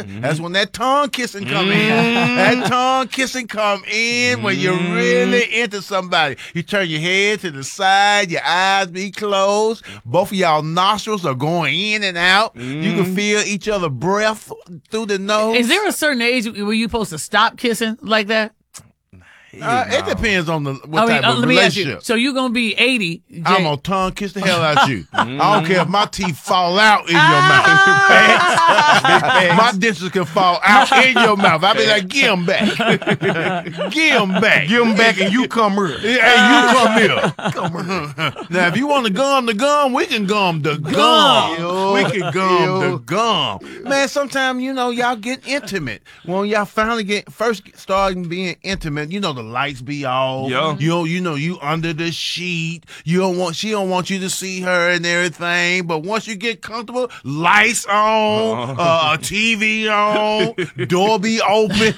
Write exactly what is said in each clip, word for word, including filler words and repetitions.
Mm-hmm. That's when that tongue kissing come in. That tongue kissing come in when you're really into somebody. You turn your head to the side, your eyes be closed. Both of y'all nostrils are going in and out. Mm. You can feel each other breath through the nose. Is there a certain age where you're supposed to stop kissing like that? Uh, it depends on the what I mean, type uh, of let me ask you. relationship. So you're gonna be eighty. Jay. I'm gonna tongue kiss the hell out you. I don't care if my teeth fall out in your mouth. My dentures can fall out in your mouth. I be like, give them back. Give them back. Give them back and you come here. Hey, you come here. Come here. Now, if you want to gum the gum, we can gum the gum. Yo. We can gum Yo. the gum. Man, sometimes, you know, y'all get intimate. When y'all finally get first starting being intimate, you know, the lights be off. Yeah. You know, you know, you under the sheet. You don't want she don't want you to see her and everything. But once you get comfortable, lights on, uh, T V on, door be open.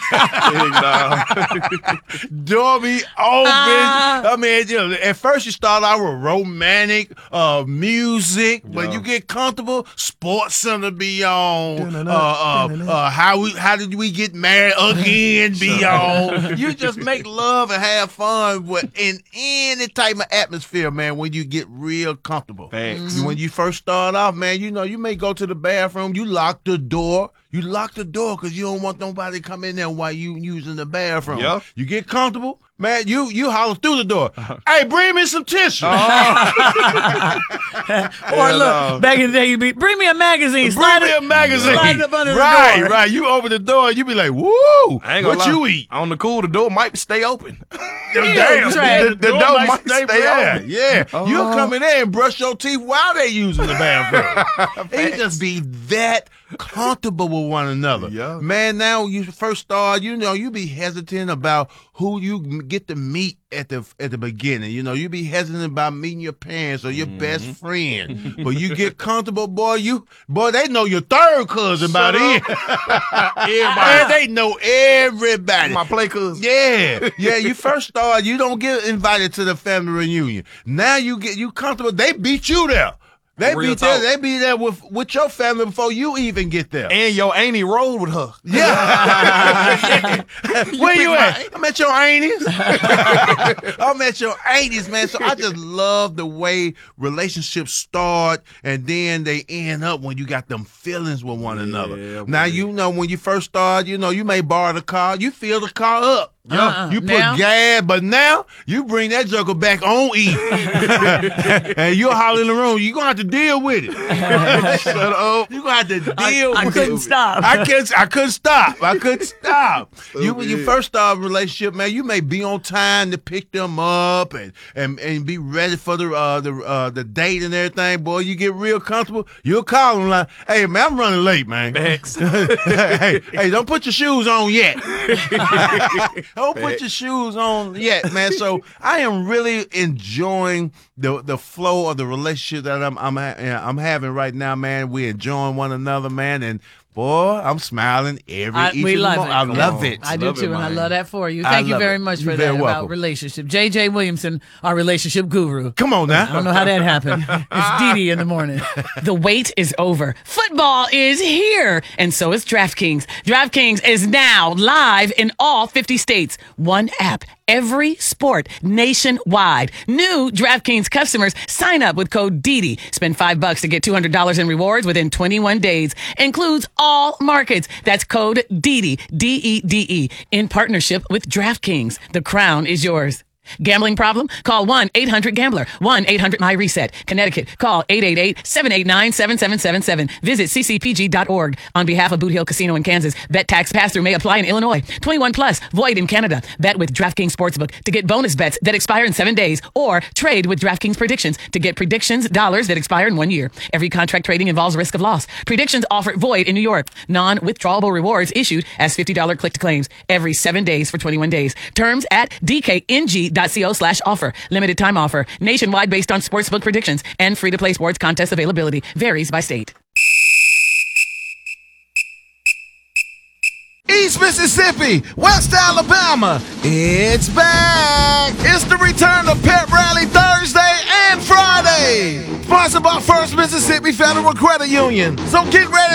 Door be open. Ah. I mean, you know, at first you start out with romantic uh music. When Yeah. you get comfortable, Sports Center be on. Uh, uh, uh, how we how did we get married again be on. You just make love and have fun with in any type of atmosphere, man, when you get real comfortable. Thanks. When you first start off, man, you know, you may go to the bathroom, you lock the door. You lock the door because you don't want nobody to come in there while you using the bathroom. Yeah. You get comfortable, man, you you holler through the door. Hey, bring me some tissue. Or look, back in the day, you'd be, bring me a magazine. Bring Slide me it, a magazine. slide it up under right, the door. right. You open the door, you be like, woo, I ain't gonna what lie. you eat? On the cool, the door might stay open. Damn, Trey. the, the door, might stay, stay yeah, open. yeah. Oh. You'll come in there and brush your teeth while they using the bathroom. They just be that comfortable with one another. Yeah. Man, now when you first start, you know, you be hesitant about who you m- get to meet at the at the beginning. You know, you be hesitant about meeting your parents or your Mm-hmm. best friend. But you get comfortable, boy, you boy, they know your third cousin about Shut it. Man, they know everybody. My play cousin. Yeah, yeah. You first start, you don't get invited to the family reunion. Now you get you comfortable. They beat you there. They Real beat there. talk. They be there with with your family before you even get there. And your auntie rolled with her. Yeah. Where you at? I'm at your aunties. I'm at your aunties, man. So I just love the way relationships start and then they end up when you got them feelings with one another. Now, boy. you know, when you first start, you know, you may borrow the car. You fill the car up. Uh-uh. You put Now? gas, but now you bring that joker back on E. And you're holler in the room. You're going to have to deal with it. Shut up. You're going to have to deal I with couldn't it. stop. I couldn't, I couldn't stop. I couldn't stop. You when you yeah. first start a relationship, man, you may be on time to pick them up and and, and be ready for the uh, the uh, the date and everything. Boy, you get real comfortable. You'll call them like, hey, man, I'm running late, man. Thanks. hey, hey, don't put your shoes on yet. Don't put your shoes on yet, man. So I am really enjoying the the flow of the relationship that I'm I'm ha- I'm having right now, man. We're enjoying one another, man, and boy, I'm smiling every I- each we of the love mo- it. I Come love on. it. I do Love it, too, and I man. love that for you. I Thank you love very it. much You're for very that about welcome. relationship. J J Williamson, our relationship guru. Come on I now. don't know how that happened. It's Dee Dee in the morning. The wait is over. Football is here. And so is DraftKings. DraftKings is now live in all fifty states. One app, every sport, nationwide. New DraftKings customers sign up with code D D. Spend five bucks to get two hundred dollars in rewards within twenty-one days. Includes all markets. That's code D D, D E D E, in partnership with DraftKings. The crown is yours. Gambling problem? Call one eight hundred gambler. one eight hundred my reset. Connecticut. Call eight eight eight, seven eight nine, seven seven seven seven. Visit c c p g dot org. On behalf of Boot Hill Casino in Kansas, bet tax pass-through may apply in Illinois. twenty-one plus, void in Canada. Bet with DraftKings Sportsbook to get bonus bets that expire in seven days, or trade with DraftKings Predictions to get predictions dollars that expire in one year. Every contract trading involves risk of loss. Predictions offered void in New York. Non-withdrawable rewards issued as fifty dollars click to claims every seven days for twenty-one days. Terms at d k n g dot co slash offer. Limited time offer. Nationwide based on sportsbook predictions and free-to-play sports contest availability. Varies by state. East Mississippi, West Alabama, it's back! It's the return of Pep Rally Thursday and Friday! Sponsored by First Mississippi Federal Credit Union. So get ready